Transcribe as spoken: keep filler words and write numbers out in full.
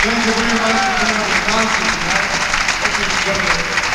Thank you very much for your responses tonight. Hope you enjoyed it.